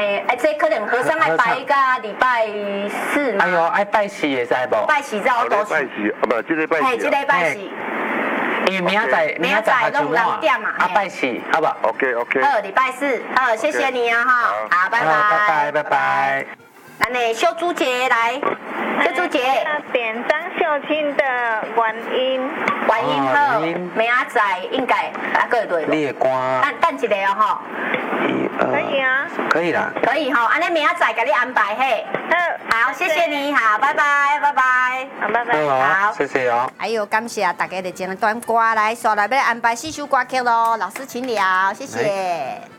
这可能和尚爱拜个礼拜四嘛。 哎呦，爱拜四会使无？ 拜四才我都拜四，不，这个拜四。 嘿，这个拜四。 因为明仔下周末啊，拜四，好不好 ？OK。 好，礼拜四，好，谢谢你啊哈，好，拜拜， 拜拜。 咱的秀珠姐来，秀珠姐。 点张秀清的原因好，明仔载应该个对。 你的歌。 等一下哦吼。 可以啊。 可以啦。 可以吼，安尼明仔载给你安排嘿。好，谢谢你，好，拜拜，拜拜， 好，拜拜， 好，谢谢哦。 还有感谢大家的前段歌来，刷来要安排4首歌曲咯，老师请了，谢谢。